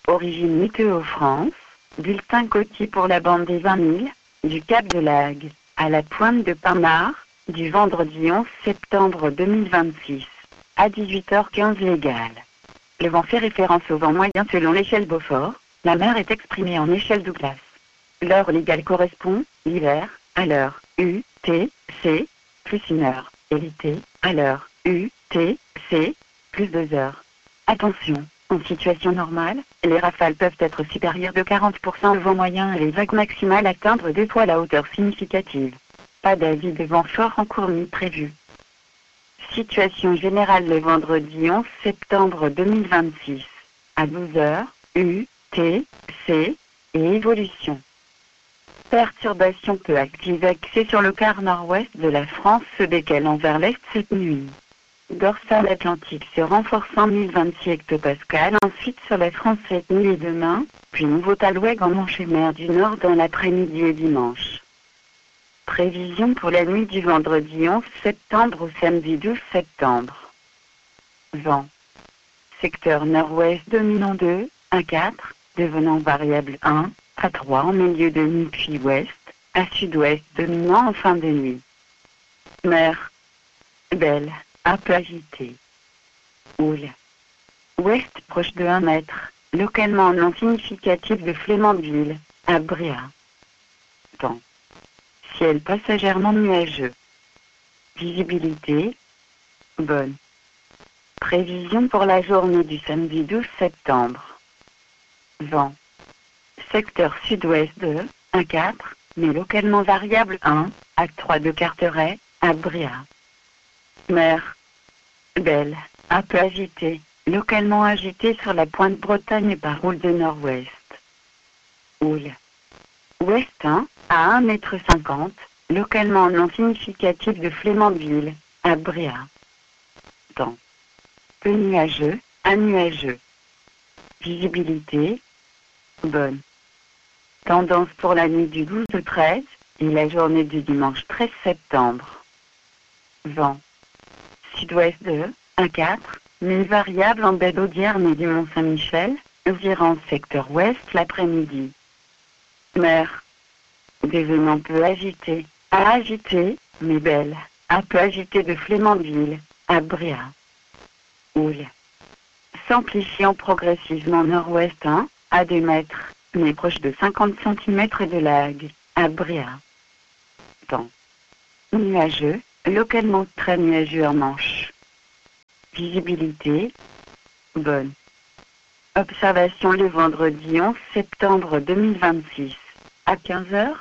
Origine Météo France, bulletin côtier pour la bande des 20 000, du Cap de Lagre, à la pointe de Pinard, du vendredi 11 septembre 2026, à 18h15 légal. Le vent fait référence au vent moyen selon l'échelle Beaufort, la mer est exprimée en échelle Douglas. L'heure légale correspond, l'hiver, à l'heure UTC, plus 1 heure, et l'été, à l'heure UTC, plus 2 heures. Attention, en situation normale, les rafales peuvent être supérieures de 40% au vent moyen et les vagues maximales atteindre 2 fois la hauteur significative. Pas d'avis de vent fort en cours ni prévu. Situation générale le vendredi 11 septembre 2026, à 12h, UTC, et évolution. Perturbation peu active axée sur le quart nord-ouest de la France se décalant vers l'est cette nuit. Dorsale atlantique se renforçant 1026 hectopascales, ensuite sur la France cette nuit et demain, puis nouveau taloueg en Manche et mer du Nord dans l'après-midi et dimanche. Prévision pour la nuit du vendredi 11 septembre au samedi 12 septembre. Vent. Secteur nord-ouest dominant 2 à 4, devenant variable 1 à 3 en milieu de nuit puis ouest, à sud-ouest dominant en fin de nuit. Mer. Belle, un peu agitée. Houle. Ouest proche de 1 mètre, localement non significatif de Flémandeville, à Bria. Temps. Ciel passagèrement nuageux. Visibilité. Bonne. Prévision pour la journée du samedi 12 septembre. Vent. Secteur sud-ouest de 1 4, mais localement variable 1 à 3 de Carteret, à Bria. Mer. Belle, un peu agitée, localement agitée sur la pointe Bretagne par houle de nord-ouest. Houle. Ouest 1 à 1,50 m, localement non significatif de Flémandeville, à Bria. Temps. Peu nuageux, à nuageux. Visibilité. Bonne. Tendance pour la nuit du 12 au 13 et la journée du dimanche 13 septembre. Vent. Sud-ouest de 1 4, mais variable en baie d'Audierne et du Mont-Saint-Michel, virant secteur ouest l'après-midi. Mer. Devenant peu agitée, à agitée, mais belle, un peu agitée de Flémandeville, à Bria. Houle. S'amplifiant progressivement nord-ouest 1 à 2 mètres, mais proche de 50 cm de Lagre, à Bria. Temps. Nuageux, localement très nuageux en Manche. Visibilité. Bonne. Observation le vendredi 11 septembre 2026, à 15h,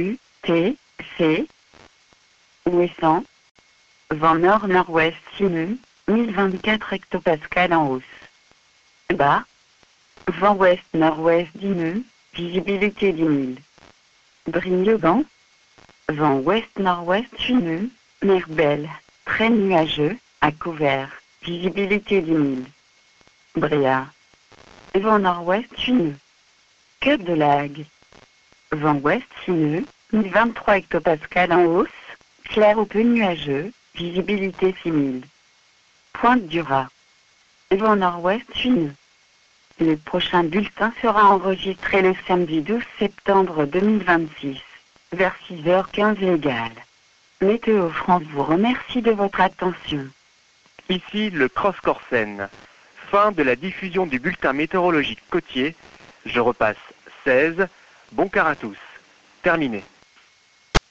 UTC. Ouessant. Vent nord-nord-ouest sinueux, 1024 hectopascales en hausse. Bas. Vent ouest-nord-ouest dineux, visibilité 10 000. Brignogan. Vent ouest-nord-ouest chineux, mer belle, très nuageux, à couvert, visibilité 10 000. Bria. Vent nord-ouest chineux. Cap de Lagre. Vent ouest sineux, 1023 hectopascales en hausse, clair ou peu nuageux, visibilité 6 000. Pointe du Raz. Vent nord-ouest chineux. Le prochain bulletin sera enregistré le samedi 12 septembre 2026, vers 6h15 légal. Météo France vous remercie de votre attention. Ici le Cross-Corsen. Fin de la diffusion du bulletin météorologique côtier. Je repasse 16. Bon quart à tous. Terminé.